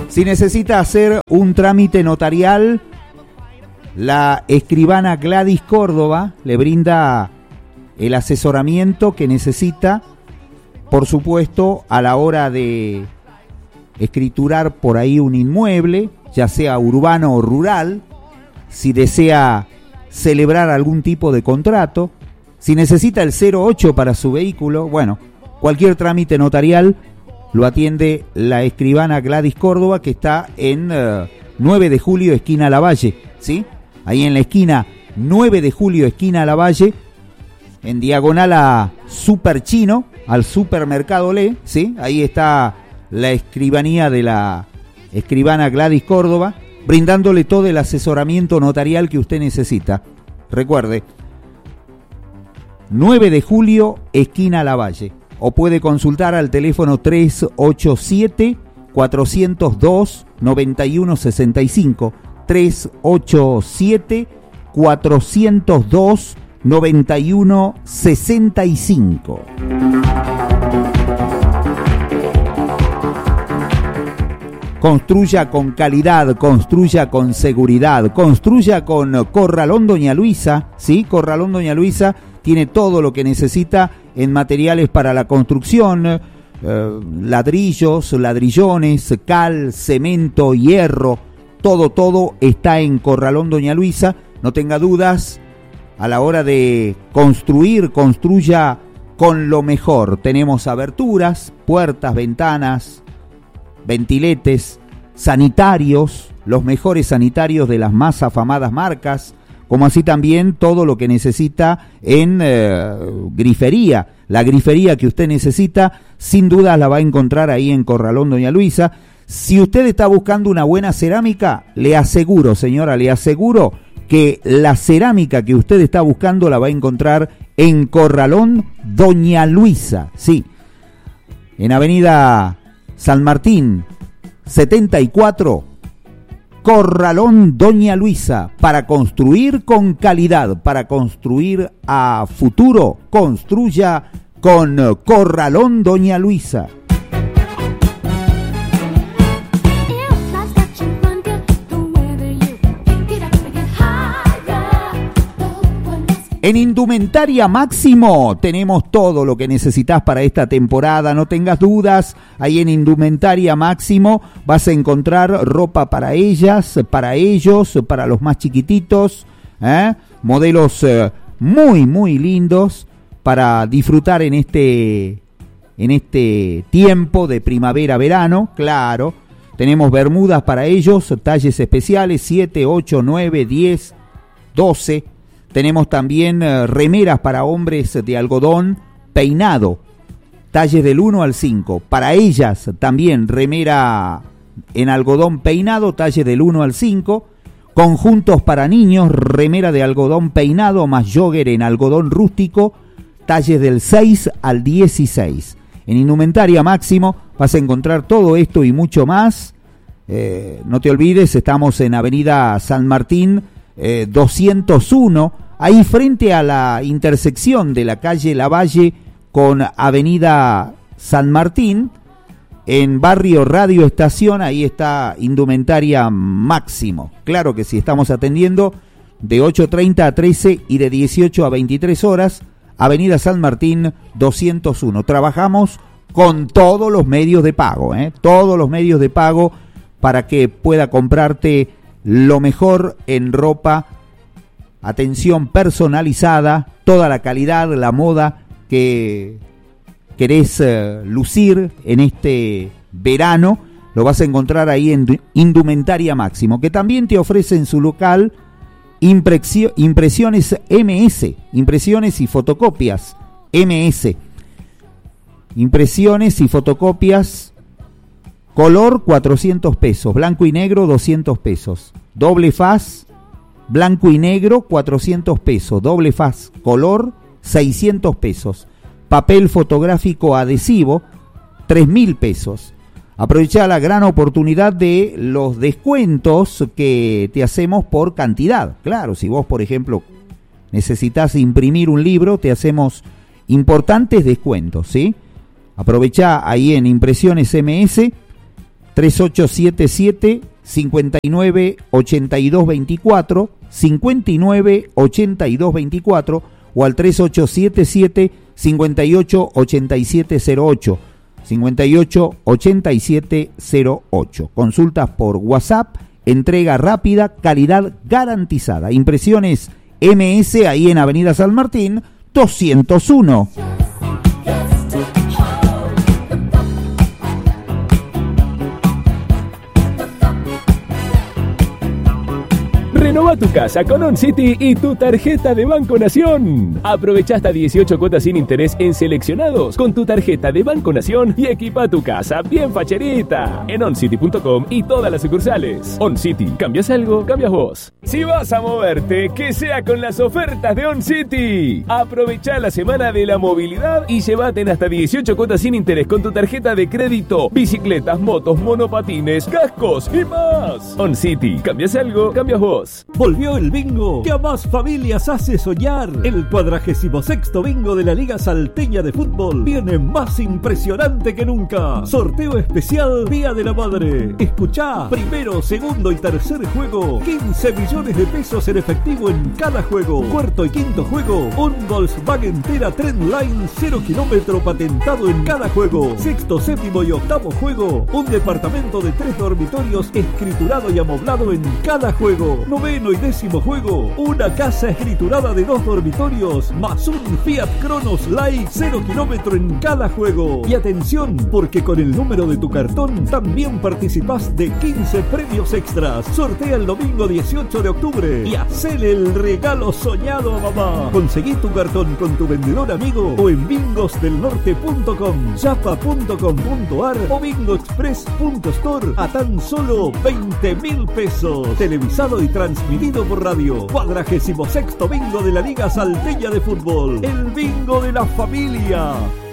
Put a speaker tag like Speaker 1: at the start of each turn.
Speaker 1: Si necesita hacer un trámite notarial, la escribana Gladys Córdoba le brinda el asesoramiento que necesita, por supuesto, a la hora de escriturar por ahí un inmueble, ya sea urbano o rural, si desea celebrar algún tipo de contrato, si necesita el 08 para su vehículo, bueno, cualquier trámite notarial lo atiende la escribana Gladys Córdoba, que está en 9 de julio, esquina Lavalle, ¿sí? Ahí en la esquina 9 de julio, esquina Lavalle, en diagonal a Super Chino, al supermercado Le, ¿sí? Ahí está la escribanía de la escribana Gladys Córdoba, brindándole todo el asesoramiento notarial que usted necesita. Recuerde, 9 de julio, esquina Lavalle. O puede consultar al teléfono 387-402-9165. 387-402-9165. Construya con calidad, construya con seguridad, construya con Corralón Doña Luisa, ¿sí? Corralón Doña Luisa tiene todo lo que necesita en materiales para la construcción, ladrillos, ladrillones, cal, cemento, hierro, todo está en Corralón Doña Luisa. No tenga dudas, a la hora de construir, construya con lo mejor. Tenemos aberturas, puertas, ventanas, ventiletes, sanitarios, los mejores sanitarios de las más afamadas marcas, como así también todo lo que necesita en grifería. La grifería que usted necesita, sin duda la va a encontrar ahí en Corralón Doña Luisa. Si usted está buscando una buena cerámica, le aseguro, señora, le aseguro que la cerámica que usted está buscando la va a encontrar en Corralón Doña Luisa. Sí, en Avenida San Martín, 74, Corralón Doña Luisa, para construir con calidad, para construir a futuro, construya con Corralón Doña Luisa. En Indumentaria Máximo tenemos todo lo que necesitas para esta temporada, no tengas dudas. Ahí en Indumentaria Máximo vas a encontrar ropa para ellas, para ellos, para los más chiquititos, modelos muy lindos para disfrutar en este tiempo de primavera-verano, claro. Tenemos bermudas para ellos, talles especiales 7, 8, 9, 10, 12. Tenemos también remeras para hombres de algodón peinado, talles del 1 al 5. Para ellas también remera en algodón peinado, talles del 1 al 5. Conjuntos para niños, remera de algodón peinado más jogger en algodón rústico, talles del 6 al 16. En Indumentaria Máximo vas a encontrar todo esto y mucho más. No te olvides, estamos en Avenida San Martín, 201, ahí frente a la intersección de la calle Lavalle con Avenida San Martín, en barrio Radio Estación. Ahí está Indumentaria Máximo. Claro que sí, estamos atendiendo de 8:30 a 13 y de 18 a 23 horas, Avenida San Martín 201. Trabajamos con todos los medios de pago, todos los medios de pago para que pueda comprarte lo mejor en ropa, atención personalizada, toda la calidad, la moda que querés lucir en este verano, lo vas a encontrar ahí en Indumentaria Máximo, que también te ofrece en su local impresiones MS, impresiones y fotocopias MS, impresiones y fotocopias. Color 400 pesos, blanco y negro 200 pesos, doble faz, blanco y negro 400 pesos, doble faz, color 600 pesos, papel fotográfico adhesivo 3.000 pesos. Aprovecha la gran oportunidad de los descuentos que te hacemos por cantidad. Claro, si vos, por ejemplo, necesitas imprimir un libro, te hacemos importantes descuentos, ¿sí? Aprovecha ahí en Impresiones MS 3877 59 82 24, 59 82 24 o al 3877 58 87 08, 58 87 08. Consultas por WhatsApp, entrega rápida, calidad garantizada. Impresiones MS, ahí en Avenida San Martín 201.
Speaker 2: Renova tu casa con OnCity y tu tarjeta de Banco Nación. Aprovecha hasta 18 cuotas sin interés en seleccionados con tu tarjeta de Banco Nación y equipa tu casa bien facherita en oncity.com y todas las sucursales. OnCity, ¿cambias algo? Cambias vos. Si vas a moverte, que sea con las ofertas de OnCity. Aprovecha la semana de la movilidad y llévate en hasta 18 cuotas sin interés con tu tarjeta de crédito, bicicletas, motos, monopatines, cascos y más. OnCity, ¿cambias algo? Cambias vos.
Speaker 3: Volvió el bingo que a más familias hace soñar. El 46º bingo de la Liga Salteña de Fútbol viene más impresionante que nunca. Sorteo especial Día de la Madre. Escuchá, primero, segundo y tercer juego, 15 millones de pesos en efectivo en cada juego. Cuarto y quinto juego, un Volkswagen Tera Trendline 0 kilómetro patentado en cada juego. Sexto, séptimo y octavo juego, un departamento de 3 dormitorios escriturado y amoblado en cada juego. Noveno y décimo juego, una casa escriturada de 2 dormitorios, más un Fiat Cronos Light 0 kilómetro en cada juego. Y atención, porque con el número de tu cartón también participás de 15 premios extras. Sortea el domingo 18 de octubre y hacele el regalo soñado a mamá. Conseguí tu cartón con tu vendedor amigo o en bingosdelnorte.com, yapa.com.ar o bingoexpress.store a tan solo 20.000 pesos. Televisado y transmitido por radio. 46º bingo de la Liga Salteña de Fútbol. El bingo de la familia.